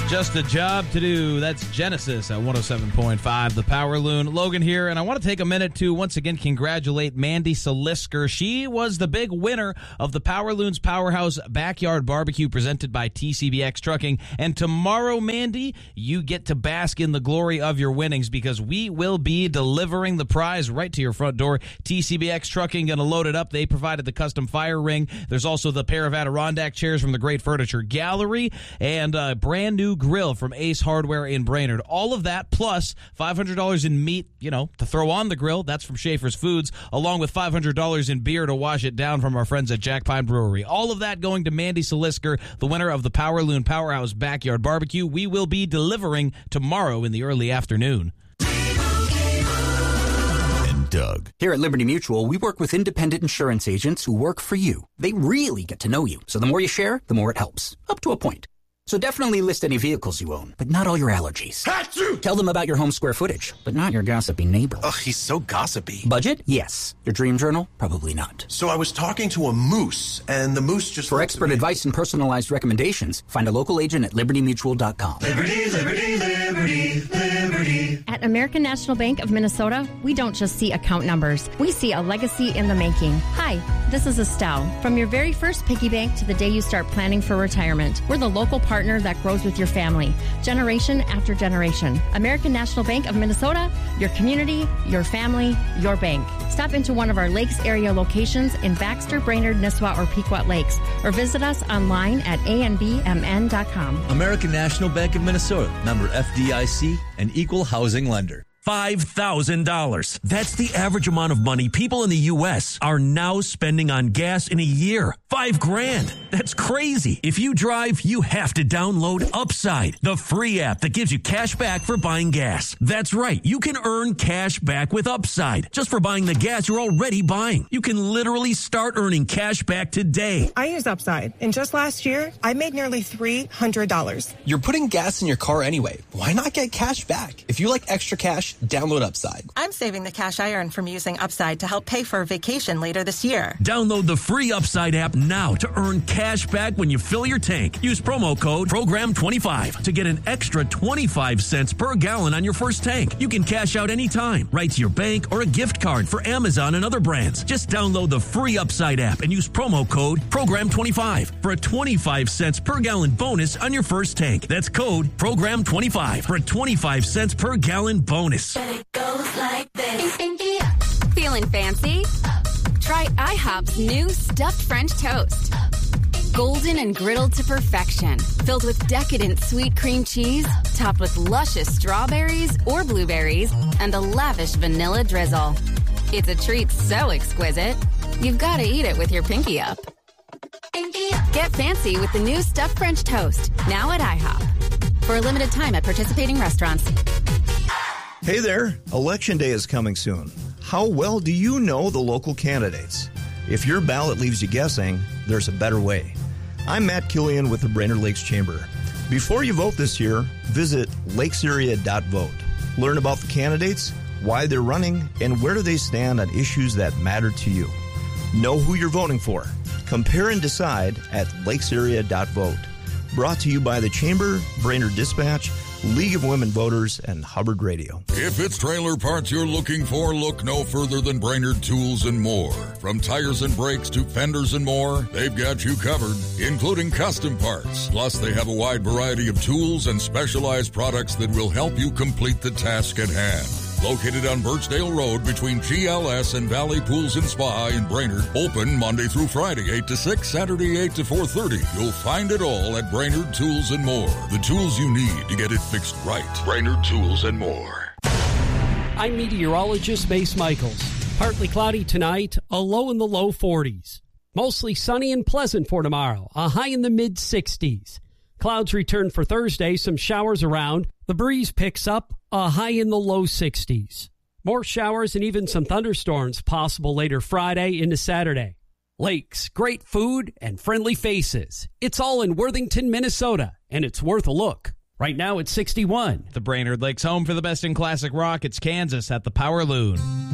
Just a job to do. That's Genesis at 107.5, the Power Loon. Logan here, and I want to take a minute to once again congratulate Mandy Salisker. She was the big winner of the Power Loon's Powerhouse Backyard Barbecue presented by TCBX Trucking. And tomorrow, Mandy, you get to bask in the glory of your winnings because we will be delivering the prize right to your front door. TCBX Trucking going to load it up. They provided the custom fire ring. There's also the pair of Adirondack chairs from the Great Furniture Gallery and a brand new grill from Ace Hardware in Brainerd. All of that plus $500 in meat, to throw on the grill. That's from Schaefer's Foods, along with $500 in beer to wash it down from our friends at Jack Pine Brewery. All of that going to Mandy Salisker, the winner of the Power Loon Powerhouse Backyard Barbecue. We will be delivering tomorrow in the early afternoon. Doug. Here at Liberty Mutual, we work with independent insurance agents who work for you. They really get to know you. So the more you share, the more it helps. Up to a point. So definitely list any vehicles you own, but not all your allergies. Achoo! Tell them about your home square footage, but not your gossipy neighbor. Ugh, he's so gossipy. Budget? Yes. Your dream journal? Probably not. So I was talking to a moose, and the moose just... For expert advice and personalized recommendations, find a local agent at libertymutual.com. Liberty, liberty, liberty, liberty. At American National Bank of Minnesota, we don't just see account numbers. We see a legacy in the making. Hi, this is Estelle. From your very first piggy bank to the day you start planning for retirement, we're the local partner that grows with your family, generation after generation. American National Bank of Minnesota, your community, your family, your bank. Stop into one of our Lakes area locations in Baxter, Brainerd, Nisswa, or Pequot Lakes, or visit us online at anbmn.com. American National Bank of Minnesota, member FDIC, an equal housing lender. $5,000. That's the average amount of money people in the U.S. are now spending on gas in a year. $5,000. That's crazy. If you drive, you have to download Upside, the free app that gives you cash back for buying gas. That's right. You can earn cash back with Upside just for buying the gas you're already buying. You can literally start earning cash back today. I use Upside, and just last year, I made nearly $300. You're putting gas in your car anyway. Why not get cash back? If you like extra cash, download Upside. I'm saving the cash I earn from using Upside to help pay for a vacation later this year. Download the free Upside app now to earn cash back when you fill your tank. Use promo code PROGRAM25 to get an extra 25 cents per gallon on your first tank. You can cash out anytime, right to your bank or a gift card for Amazon and other brands. Just download the free Upside app and use promo code PROGRAM25 for a 25 cents per gallon bonus on your first tank. That's code PROGRAM25 for a 25 cents per gallon bonus. It goes like this. Feeling fancy? Try IHOP's new stuffed French toast. Golden and griddled to perfection, filled with decadent sweet cream cheese, topped with luscious strawberries or blueberries, and a lavish vanilla drizzle. It's a treat so exquisite, you've got to eat it with your pinky up. Get fancy with the new stuffed French toast, now at IHOP. For a limited time at participating restaurants. Hey there, Election Day is coming soon. How well do you know the local candidates? If your ballot leaves you guessing, there's a better way. I'm Matt Killian with the Brainerd Lakes Chamber. Before you vote this year, visit lakesarea.vote. Learn about the candidates, why they're running, and where do they stand on issues that matter to you. Know who you're voting for. Compare and decide at lakesarea.vote. Brought to you by the Chamber, Brainerd Dispatch, League of Women Voters, and Hubbard Radio. If it's trailer parts you're looking for, look no further than Brainerd Tools and More. From tires and brakes to fenders and more, they've got you covered, including custom parts. Plus, they have a wide variety of tools and specialized products that will help you complete the task at hand. Located on Birchdale Road between GLS and Valley Pools and Spa in Brainerd. Open Monday through Friday, 8 to 6, Saturday, 8 to 4:30. You'll find it all at Brainerd Tools and More. The tools you need to get it fixed right. Brainerd Tools and More. I'm meteorologist Mace Michaels. Partly cloudy tonight, a low in the low 40s. Mostly sunny and pleasant for tomorrow, a high in the mid-60s. Clouds return for Thursday, some showers around. The breeze picks up, a high in the low 60s. More showers and even some thunderstorms possible later Friday into Saturday. Lakes, great food, and friendly faces. It's all in Worthington, Minnesota, and it's worth a look. Right now it's 61. The Brainerd Lakes home for the best in classic rock. It's Kansas at the Power Loon.